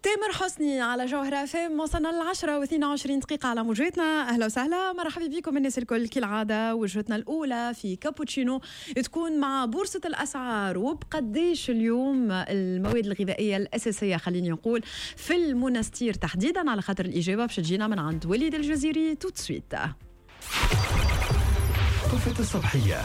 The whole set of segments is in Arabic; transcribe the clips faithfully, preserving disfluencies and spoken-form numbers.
تامر حسني على جوهرة اف ام. وصلنا للعشرة واثنين وعشرين دقيقة على موجتنا. أهلا وسهلا، مرحبا بكم الناس الكل. كالعادة وجهتنا الأولى في كابوتشينو تكون مع بورصة الأسعار، وبقديش اليوم المواد الغذائية الأساسية خليني نقول في المنستير تحديدا، على خاطر الإجابة باش تجينا من عند وليد الجزيري تو تسويت. طفة الصبحية.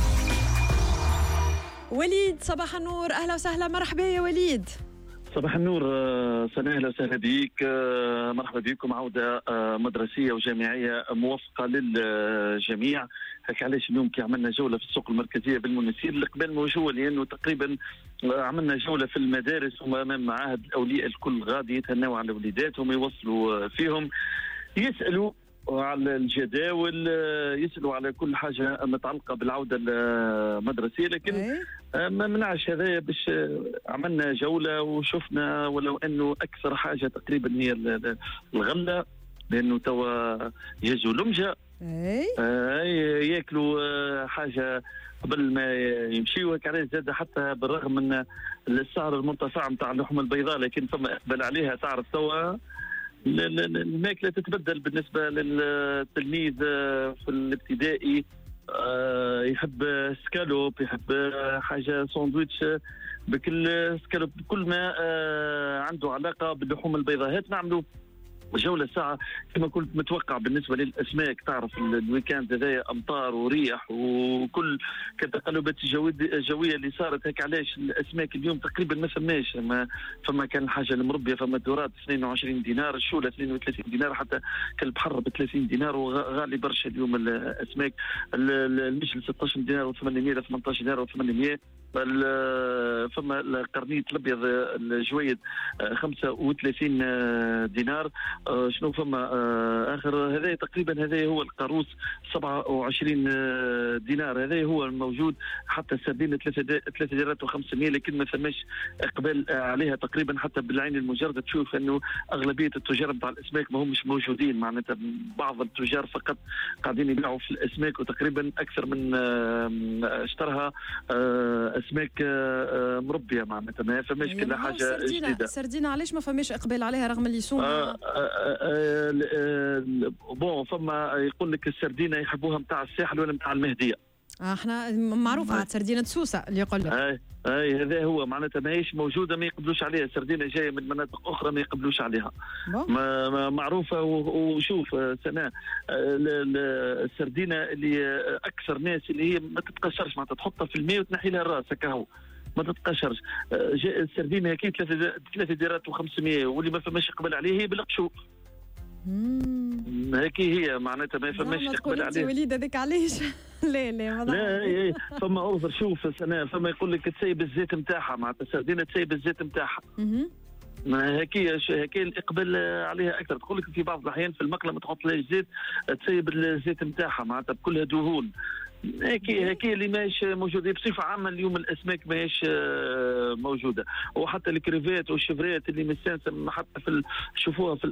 وليد صباح النور، أهلا وسهلا، مرحبا يا وليد. صباح النور سنة، أهلا وسهلا بك، مرحبا بكم. عودة مدرسية وجامعية موفقة للجميع. هيك علاش اليوم كي عملنا جولة في السوق المركزية بالمنستير اللي قبل موجوة، لأنه تقريبا عملنا جولة في المدارس وأمام معاهد الأولياء، الكل غادي يتهنوا على وليداتهم يوصلوا فيهم، يسألوا على الجداول، يسألوا على كل حاجة متعلقة بالعودة المدرسية. لكن ما منعش هذا باش عملنا جولة وشفنا، ولو أنه أكثر حاجة تقريبا هي الغلة، لأنه توا يهزوا لمجة اي ياكلوا حاجة قبل ما يمشيوا. هيك علاش زاد حتى بالرغم من السعر المرتفع نتاع اللحوم البيضاء، لكن ثم إقبال عليها. تعرف توا الماكله تتبدل بالنسبه للتلميذ في الابتدائي، يحب سكالوب، يحب حاجه ساندويتش بكل سكالوب، بكل ما عنده علاقه باللحوم البيضاء. هات نعملوا جولة ساعة كما كنت متوقع بالنسبة للأسماك. تعرف الويكاند هذايا أمطار وريح وكل كتقلبات الجوية اللي صارت، هيك علاش الأسماك اليوم تقريبا ما فماش. ما فما كان الحاجة المربية، فما الدورات اثنين وعشرين دينار، الشولة اثنين وثلاثين دينار، حتى كالبحر ب ثلاثين دينار، وغالي برشا اليوم الأسماك. المشل ستة عشر دينار و800، ثمانية عشر دينار و800. فما القرنيط الابيض الجويد خمسة وثلاثين دينار. شنو فما اخر هذا تقريبا، هذا هو القاروس سبعة وعشرين دينار، هذا هو الموجود. حتى السردين ثلاثة دينارات وخمسمية، لكن ما فماش اقبال عليها تقريبا. حتى بالعين المجرده تشوف انه اغلبيه التجار نتاع الاسماك ما همش موجودين، معناتها بعض التجار فقط قاعدين يبيعوا في الاسماك، وتقريبا اكثر من اشتراها اسماك مربيه، معناتها ما فماش كل حاجه جديده. سردينه علاش ما فماش اقبال عليها رغم اللي يسوم؟ آه آه بون فما يقول لك السردينه يحبوها نتاع الساحل ولا نتاع المهديه. آه احنا معروفه عاد سردينه سوسه اللي يقول لك. اي اي هذا هو، معناتها ماهيش موجوده، ما يقبلوش عليها. سردينه جايه من مناطق اخرى ما يقبلوش عليها، ما ما معروفه. وشوف سناء، السردينه اللي اكثر ناس اللي هي ما تتقشرش، معناتها تحطها في الماء وتنحي لها الراس هكا ما تتقشرش. السردينه هكي ثلاثة دينارات وخمسمية، واللي ما فماش يقبل عليه هي بالقشور. هكي هي معناتها ما فماش يقبل عليه. وليد هذاك علاش؟ لا لا لا فما اوفر. شوف سنة، فما يقول لك تسيب الزيت نتاعها، معناتها السردينه تسيب الزيت نتاعها. ما هكي هكي الاقبال عليها اكثر. تقول لك في بعض الاحيان في المقله ما تحط لها زيت، تسيب الزيت نتاعها، معناتها بكلها دهون. هكي هكي اللي ماهيش موجوده بصفه عامه. اليوم الاسماك ماهيش موجوده، وحتى الكريفات والشفرات اللي مستانسه حتى في شوفوها في